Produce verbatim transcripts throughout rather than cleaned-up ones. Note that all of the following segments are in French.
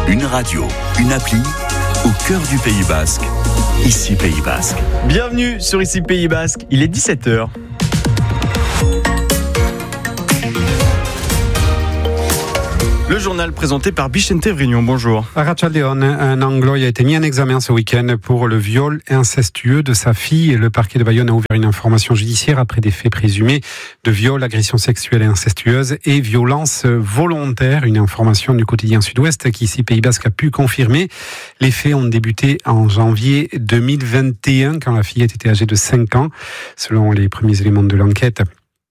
Une radio, une appli, au cœur du Pays Basque. Ici Pays Basque. Bienvenue sur Ici Pays Basque, il est dix-sept heures. Le journal présenté par Bichente Vrignon, bonjour. Arrachaldeon, un Anglois a été mis en examen ce week-end pour le viol incestueux de sa fille. Le parquet de Bayonne a ouvert une information judiciaire après des faits présumés de viol, agression sexuelle et incestueuse et violence volontaire. Une information du quotidien Sud-Ouest qui, ici, Pays Basque, a pu confirmer. Les faits ont débuté en janvier deux mille vingt et un quand la fillette était âgée de cinq ans. Selon les premiers éléments de l'enquête,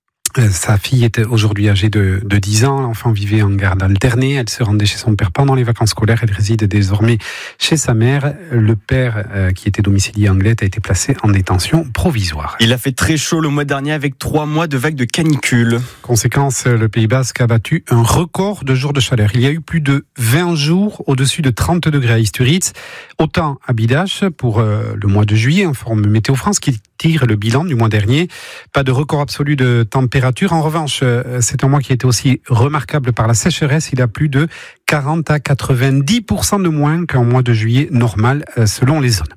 sa fille était aujourd'hui âgée de, de dix ans. L'enfant vivait en garde alternée. Elle se rendait chez son père pendant les vacances scolaires. Elle réside désormais chez sa mère. Le père, euh, qui était domicilié à Anglet, a été placé en détention provisoire. Il a fait très chaud le mois dernier avec trois mois de vagues de canicule. Conséquence, le Pays Basque a battu un record de jours de chaleur. Il y a eu plus de vingt jours au-dessus de trente degrés à Isturiz. Autant à Bidache pour euh, le mois de juillet, informe Météo France qui tire le bilan du mois dernier. Pas de record absolu de température. En revanche, c'est un mois qui a été aussi remarquable par la sécheresse. Il a plus de quarante à quatre-vingt-dix pour cent de moins qu'un mois de juillet normal selon les zones.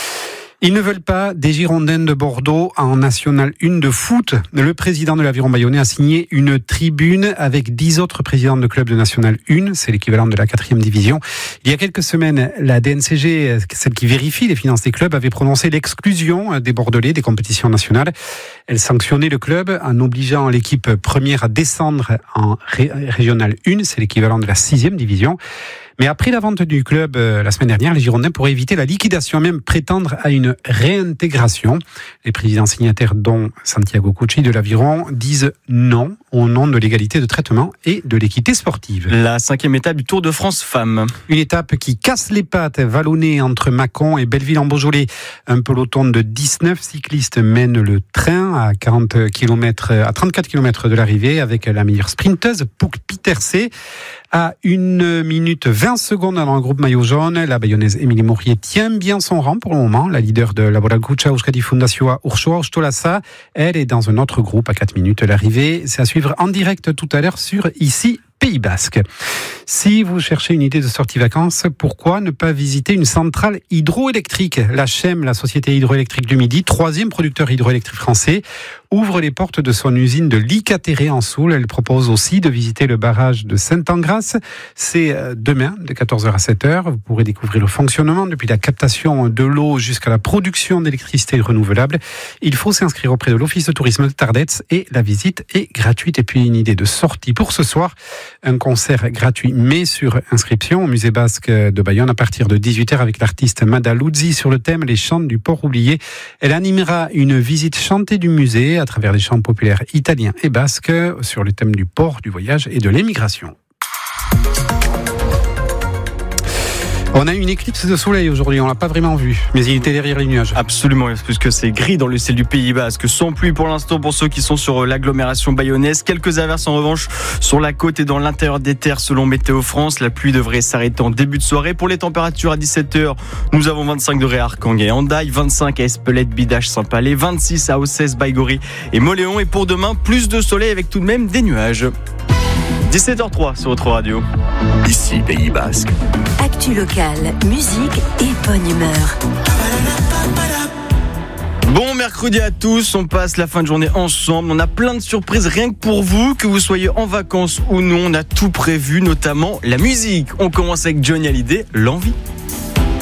Ils ne veulent pas des Girondins de Bordeaux en National un de foot. Le président de l'Aviron Bayonnais a signé une tribune avec dix autres présidents de clubs de National un. C'est l'équivalent de la quatrième division. Il y a quelques semaines, la D N C G, celle qui vérifie les finances des clubs, avait prononcé l'exclusion des Bordelais des compétitions nationales. Elle sanctionnait le club en obligeant l'équipe première à descendre en ré- Régional un. C'est l'équivalent de la sixième division. Mais après la vente du club euh, la semaine dernière, les Girondins pourraient éviter la liquidation, même prétendre à une réintégration. Les présidents signataires, dont Santiago Cucci de l'Aviron, disent non au nom de l'égalité de traitement et de l'équité sportive. La cinquième étape du Tour de France Femmes. Une étape qui casse les pattes, vallonnée entre Mâcon et Belleville-en-Beaujolais. Un peloton de dix-neuf cyclistes mène le train à quarante kilomètres, à trente-quatre kilomètres de l'arrivée avec la meilleure sprinteuse, Pouk Pieterse. À une minute vingt secondes dans le groupe maillot jaune, la bayonnaise Émilie Maurier tient bien son rang pour le moment. La leader de la Boragucha Euskadi Fundazioa, Ursoa Ostolasa, elle est dans un autre groupe à quatre minutes de l'arrivée. C'est à suivre en direct tout à l'heure sur Ici Pays Basque. Si vous cherchez une idée de sortie vacances, pourquoi ne pas visiter une centrale hydroélectrique ? La C H E M, la Société hydroélectrique du Midi, troisième producteur hydroélectrique français, ouvre les portes de son usine de Licatéré en Soule. Elle propose aussi de visiter le barrage de Saint-Angras. C'est demain, de quatorze heures à sept heures. Vous pourrez découvrir le fonctionnement depuis la captation de l'eau jusqu'à la production d'électricité renouvelable. Il faut s'inscrire auprès de l'Office de tourisme de Tardets et la visite est gratuite. Et puis une idée de sortie pour ce soir, un concert gratuit mais sur inscription au Musée Basque de Bayonne à partir de dix-huit heures avec l'artiste Mada Luzzi sur le thème Les chants du port oublié. Elle animera une visite chantée du musée à travers les chants populaires italiens et basques sur le thème du port, du voyage et de l'émigration. On a eu une éclipse de soleil aujourd'hui, on l'a pas vraiment vu, mais il était derrière les nuages. Absolument, puisque c'est gris dans le ciel du Pays Basque, sans pluie pour l'instant pour ceux qui sont sur l'agglomération bayonnaise. Quelques averses en revanche sur la côte et dans l'intérieur des terres selon Météo France. La pluie devrait s'arrêter en début de soirée. Pour les températures à dix-sept heures, nous avons vingt-cinq degrés à Arcang et Hendaye, vingt-cinq à Espelette, Bidache, Saint-Palais, vingt-six à Ossès, Baïgorry et Moléon. Et pour demain, plus de soleil avec tout de même des nuages. dix-sept heures trois sur votre radio. Ici Pays Basque. Actu locale, musique et bonne humeur. Bon mercredi à tous, on passe la fin de journée ensemble, on a plein de surprises rien que pour vous, que vous soyez en vacances ou non, on a tout prévu, notamment la musique. On commence avec Johnny Hallyday, L'Envie.